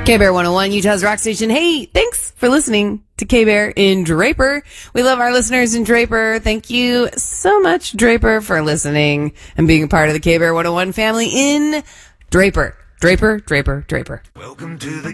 K-Bear 101, Utah's rock station. Hey, thanks for listening to K-Bear in Draper. We love our listeners in Draper. Thank you so much, Draper, for listening and being a part of the K-Bear 101 family in Draper. Draper. Welcome to the